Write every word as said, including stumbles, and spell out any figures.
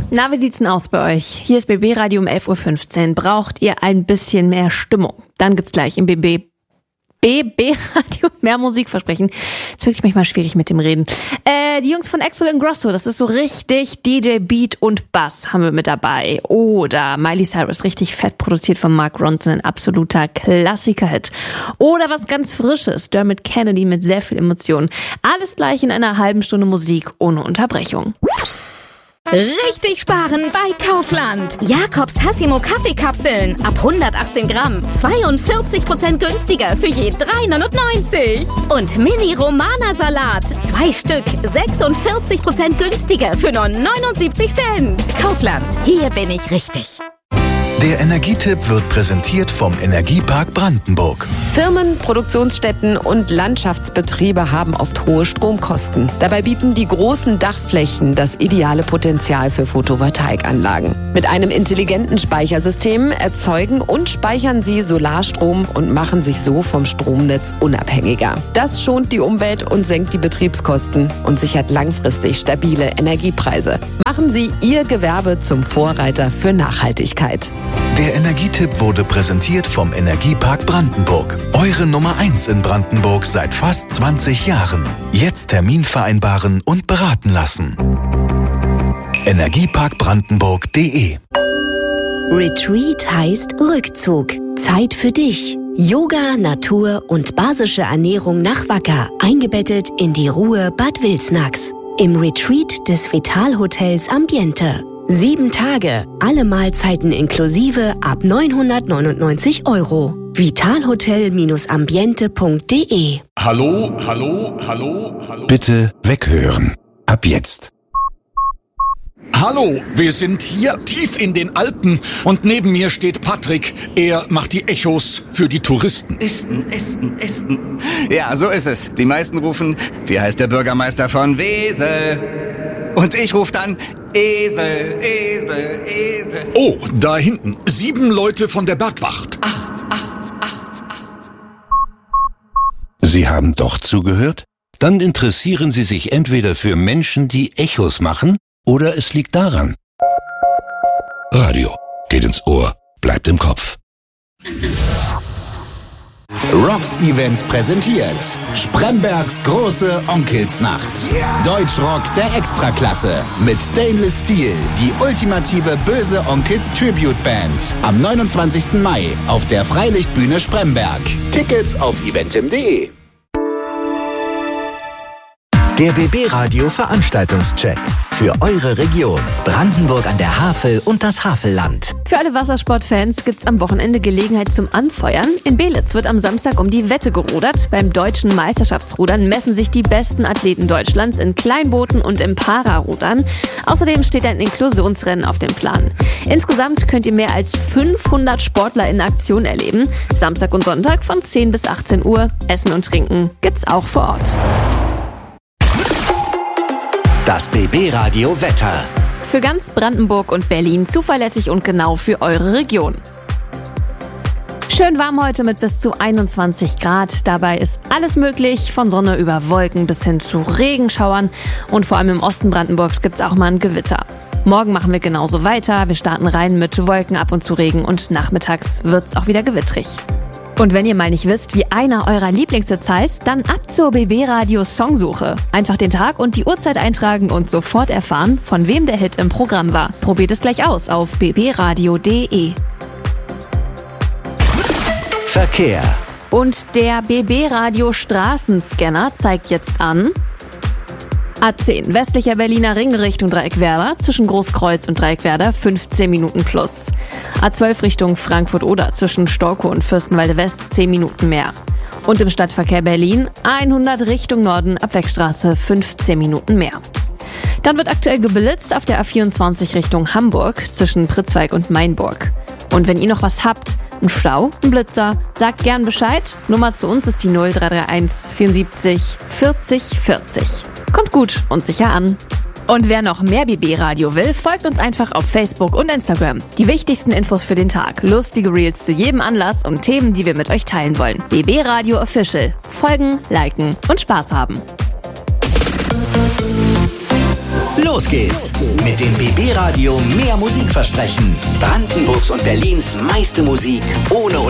Na, wie sieht's denn aus bei euch? Hier ist B B Radio um elf Uhr fünfzehn. Braucht ihr ein bisschen mehr Stimmung? Dann gibt's gleich im B B B B Radio mehr Musikversprechen. Ist wirklich manchmal schwierig mit dem Reden. Äh, die Jungs von Axwell and Grosso, das ist so richtig D J Beat und Bass haben wir mit dabei. Oder Miley Cyrus, richtig fett produziert von Mark Ronson, ein absoluter Klassiker-Hit. Oder was ganz Frisches, Dermot Kennedy mit sehr viel Emotion. Alles gleich in einer halben Stunde Musik ohne Unterbrechung. Richtig sparen bei Kaufland. Jakobs Tassimo Kaffeekapseln ab hundertachtzehn Gramm. zweiundvierzig Prozent günstiger für je drei neunundneunzig. Und Mini Romana Salat. Zwei Stück. sechsundvierzig Prozent günstiger für nur neunundsiebzig Cent. Kaufland. Hier bin ich richtig. Der Energietipp wird präsentiert vom Energiepark Brandenburg. Firmen, Produktionsstätten und Landschaftsbetriebe haben oft hohe Stromkosten. Dabei bieten die großen Dachflächen das ideale Potenzial für Photovoltaikanlagen. Mit einem intelligenten Speichersystem erzeugen und speichern sie Solarstrom und machen sich so vom Stromnetz unabhängiger. Das schont die Umwelt und senkt die Betriebskosten und sichert langfristig stabile Energiepreise. Machen Sie Ihr Gewerbe zum Vorreiter für Nachhaltigkeit. Der Energietipp wurde präsentiert vom Energiepark Brandenburg. Eure Nummer eins in Brandenburg seit fast zwanzig Jahren. Jetzt Termin vereinbaren und beraten lassen. energiepark brandenburg punkt de Retreat heißt Rückzug. Zeit für dich. Yoga, Natur und basische Ernährung nach Wacker. Eingebettet in die Ruhe Bad Wilsnax. Im Retreat des Vital-Hotels Ambiente. Sieben Tage, alle Mahlzeiten inklusive ab neunhundertneunundneunzig Euro. vitalhotel ambiente punkt de Hallo, hallo, hallo, hallo. Bitte weghören. Ab jetzt. Hallo, wir sind hier tief in den Alpen und neben mir steht Patrick. Er macht die Echos für die Touristen. Esten, Esten, Esten. Ja, so ist es. Die meisten rufen, wie heißt der Bürgermeister von Wesel? Und ich rufe dann, Esel, Esel, Esel. Oh, da hinten, sieben Leute von der Bergwacht. Acht, acht, acht, acht. Sie haben doch zugehört? Dann interessieren Sie sich entweder für Menschen, die Echos machen, oder es liegt daran. Radio geht ins Ohr, bleibt im Kopf. Rocks Events präsentiert Sprembergs große Onkelsnacht. Deutschrock der Extraklasse mit Stainless Steel, die ultimative böse Onkels Tribute Band. Am neunundzwanzigsten Mai auf der Freilichtbühne Spremberg. Tickets auf eventim punkt de. Der B B Radio Veranstaltungscheck für eure Region. Brandenburg an der Havel und das Havelland. Für alle Wassersportfans gibt's am Wochenende Gelegenheit zum Anfeuern. In Belitz wird am Samstag um die Wette gerudert. Beim deutschen Meisterschaftsrudern messen sich die besten Athleten Deutschlands in Kleinbooten und im Pararudern. Außerdem steht ein Inklusionsrennen auf dem Plan. Insgesamt könnt ihr mehr als fünfhundert Sportler in Aktion erleben. Samstag und Sonntag von zehn bis achtzehn Uhr. Essen und Trinken gibt's auch vor Ort. Das B B Radio Wetter. Für ganz Brandenburg und Berlin zuverlässig und genau für eure Region. Schön warm heute mit bis zu einundzwanzig Grad. Dabei ist alles möglich, von Sonne über Wolken bis hin zu Regenschauern. Und vor allem im Osten Brandenburgs gibt es auch mal ein Gewitter. Morgen machen wir genauso weiter. Wir starten rein mit Wolken, ab und zu Regen und nachmittags wird es auch wieder gewittrig. Und wenn ihr mal nicht wisst, wie einer eurer Lieblingshits heißt, dann ab zur B B Radio Songsuche. Einfach den Tag und die Uhrzeit eintragen und sofort erfahren, von wem der Hit im Programm war. Probiert es gleich aus auf b b radio punkt de. Verkehr. Und der B B Radio Straßenscanner zeigt jetzt an A zehn, westlicher Berliner Ring Richtung Dreieckwerder, zwischen Großkreuz und Dreieckwerder fünfzehn Minuten plus. A zwölf Richtung Frankfurt-Oder, zwischen Storkow und Fürstenwalde West zehn Minuten mehr. Und im Stadtverkehr Berlin hundert Richtung Norden, Abwegstraße fünfzehn Minuten mehr. Dann wird aktuell geblitzt auf der A vierundzwanzig Richtung Hamburg, zwischen Pritzwalk und Mainburg. Und wenn ihr noch was habt, ein Stau, ein Blitzer, sagt gern Bescheid. Nummer zu uns ist die null drei drei eins vierundsiebzig vierzig vierzig. Kommt gut und sicher an. Und wer noch mehr B B-Radio will, folgt uns einfach auf Facebook und Instagram. Die wichtigsten Infos für den Tag, lustige Reels zu jedem Anlass und Themen, die wir mit euch teilen wollen. B B-Radio Official. Folgen, liken und Spaß haben. Los geht's mit dem B B Radio Mehr Musikversprechen. Brandenburgs und Berlins meiste Musik ohne